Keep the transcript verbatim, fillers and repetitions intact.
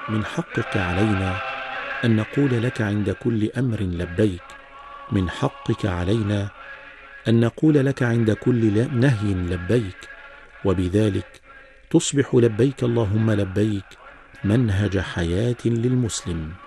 من حقك علينا أن نقول لك عند كل أمر لبيك، من حقك علينا أن نقول لك عند كل نهي لبيك، وبذلك تصبح لبيك اللهم لبيك منهج حياة للمسلم.